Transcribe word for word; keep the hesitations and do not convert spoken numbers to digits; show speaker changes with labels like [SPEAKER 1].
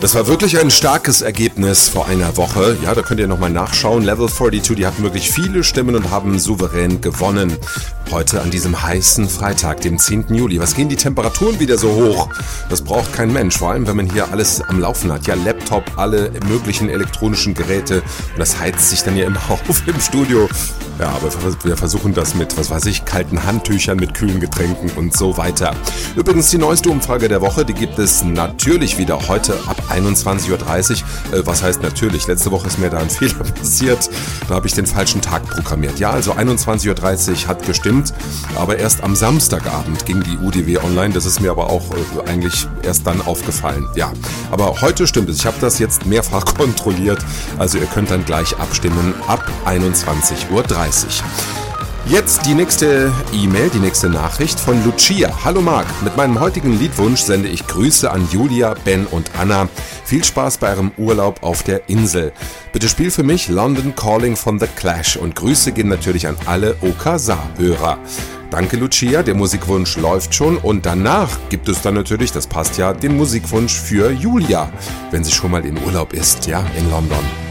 [SPEAKER 1] Das war wirklich ein starkes Ergebnis vor einer Woche. Ja, da könnt ihr nochmal nachschauen. Level zweiundvierzig, die hatten wirklich viele Stimmen und haben souverän gewonnen. Heute an diesem heißen Freitag, dem zehnten Juli. Was gehen die Temperaturen wieder so hoch? Das braucht kein Mensch, vor allem wenn man hier alles am Laufen hat. Ja, Laptop, alle möglichen elektronischen Geräte. Und das heizt sich dann ja immer auf im Studio. Ja, aber wir versuchen das mit, was weiß ich, kalten Handtüchern, mit kühlen Getränken und so weiter. Übrigens die neueste Umfrage der Woche, die gibt es natürlich wieder heute ab einundzwanzig Uhr dreißig. Äh, was heißt natürlich? Letzte Woche ist mir da ein Fehler passiert. Da habe ich den falschen Tag programmiert. Ja, also einundzwanzig Uhr dreißig hat gestimmt, aber erst am Samstagabend ging die U D W online. Das ist mir aber auch äh, eigentlich erst dann aufgefallen. Ja, aber heute stimmt es. Ich habe das jetzt mehrfach kontrolliert. Also ihr könnt dann gleich abstimmen ab einundzwanzig Uhr dreißig. Jetzt die nächste E-Mail, die nächste Nachricht von Lucia. Hallo Marc, mit meinem heutigen Liedwunsch sende ich Grüße an Julia, Ben und Anna. Viel Spaß bei eurem Urlaub auf der Insel. Bitte spiel für mich London Calling von The Clash und Grüße gehen natürlich an alle O K S A-Hörer. Danke Lucia, der Musikwunsch läuft schon und danach gibt es dann natürlich, das passt ja, den Musikwunsch für Julia, wenn sie schon mal in Urlaub ist, ja, in London.